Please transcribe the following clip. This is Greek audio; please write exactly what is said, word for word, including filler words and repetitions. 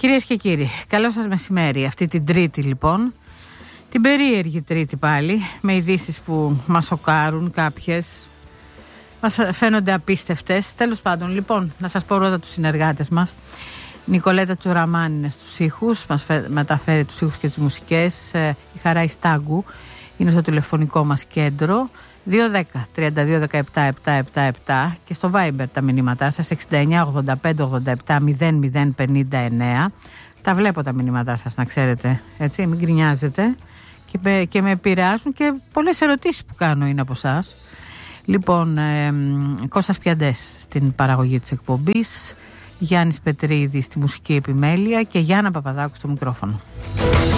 Κυρίες και κύριοι, καλό σας μεσημέρι. Αυτή την Τρίτη λοιπόν, την περίεργη Τρίτη πάλι, με ειδήσεις που μας σοκάρουν, κάποιες μας φαίνονται απίστευτες. Τέλος πάντων, λοιπόν, να σας πω πρώτα τους συνεργάτες μας. Νικολέτα Τσουραμάν είναι στους ήχους, μας μεταφέρει τους ήχους και τις μουσικές. Η Χαρά Ιστάγκου είναι στο τηλεφωνικό μας κέντρο. δύο δέκα τριάντα δύο δεκαεπτά επτακόσια εβδομήντα επτά και στο Viber τα μηνύματά σας εξήντα εννιά ογδόντα πέντε ογδόντα επτά μηδέν μηδέν πενήντα εννέα. Τα βλέπω τα μηνύματά σας, να ξέρετε, έτσι, μην γκρινιάζετε, και, και με επηρεάζουν και πολλές ερωτήσεις που κάνω είναι από εσάς. Λοιπόν, ε, Κώστας Πιαντές στην παραγωγή της εκπομπής, Γιάννης Πετρίδης στη μουσική επιμέλεια και Γιάννα Παπαδάκου στο μικρόφωνο.